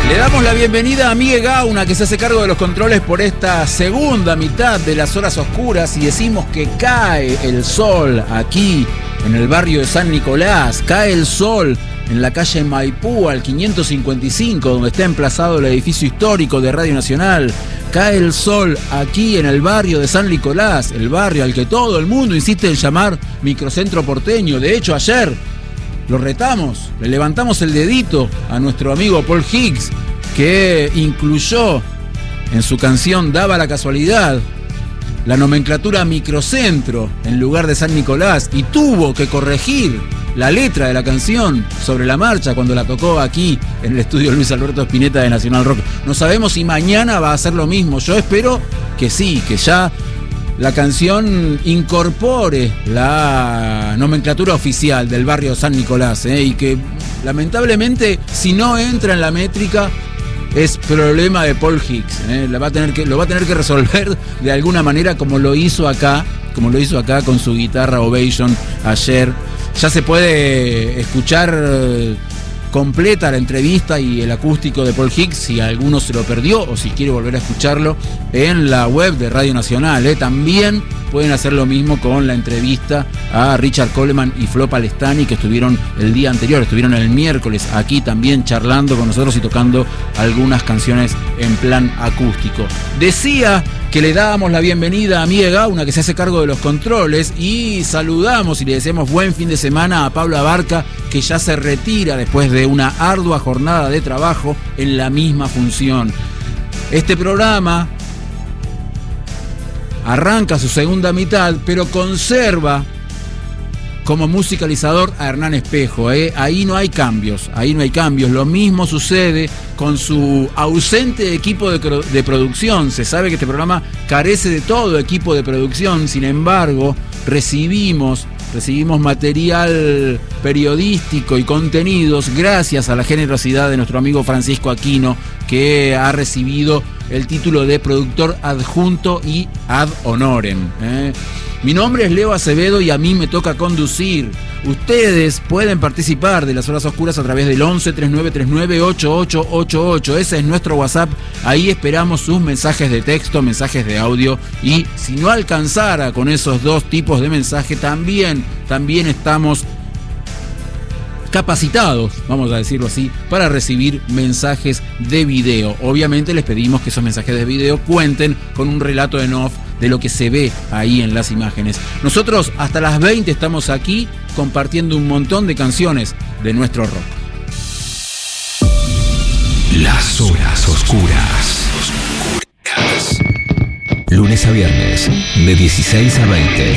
Le damos la bienvenida a Miguel Gauna, que se hace cargo de los controles por esta segunda mitad de las horas oscuras, y decimos que cae el sol aquí en el barrio de San Nicolás, cae el sol en la calle Maipú al 555, donde está emplazado el edificio histórico de Radio Nacional. Cae el sol aquí en el barrio de San Nicolás, el barrio al que todo el mundo insiste en llamar microcentro porteño. De hecho, ayer lo retamos, le levantamos el dedito a nuestro amigo Paul Higgs, que incluyó en su canción Daba la Casualidad la nomenclatura microcentro en lugar de San Nicolás, y tuvo que corregir la letra de la canción sobre la marcha cuando la tocó aquí en el estudio Luis Alberto Spinetta de Nacional Rock. No sabemos si mañana va a hacer lo mismo. Yo espero que sí, que ya la canción incorpore la nomenclatura oficial del barrio San Nicolás, y que lamentablemente, si no entra en la métrica, es problema de Paul Higgs. Lo va a tener que resolver de alguna manera, como lo hizo acá con su guitarra Ovation ayer. Ya se puede escuchar completa la entrevista y el acústico de Paul Higgs, si alguno se lo perdió o si quiere volver a escucharlo, en la web de Radio Nacional. También pueden hacer lo mismo con la entrevista a Richard Coleman y Flo Palestani, que estuvieron el día anterior, estuvieron el miércoles aquí también charlando con nosotros y tocando algunas canciones en plan acústico. Decía que le dábamos la bienvenida a Miguel Gauna, que se hace cargo de los controles, y saludamos y le deseamos buen fin de semana a Pablo Abarca, que ya se retira después de una ardua jornada de trabajo en la misma función. Este programa arranca su segunda mitad, pero conserva como musicalizador a Hernán Espejo. Ahí no hay cambios. Lo mismo sucede con su ausente equipo de producción. Se sabe que este programa carece de todo equipo de producción. Sin embargo, recibimos material periodístico y contenidos gracias a la generosidad de nuestro amigo Francisco Aquino, que ha recibido el título de productor adjunto y ad honorem. Mi nombre es Leo Acevedo y a mí me toca conducir. Ustedes pueden participar de las horas oscuras a través del 11 3939 8888. Ese es nuestro WhatsApp. Ahí esperamos sus mensajes de texto, mensajes de audio, y si no alcanzara con esos dos tipos de mensaje, también estamos capacitados, vamos a decirlo así, para recibir mensajes de video. Obviamente les pedimos que esos mensajes de video cuenten con un relato en off de lo que se ve ahí en las imágenes. Nosotros hasta las 20 estamos aquí compartiendo un montón de canciones de nuestro rock. Las horas oscuras. Lunes a viernes, de 16 a 20.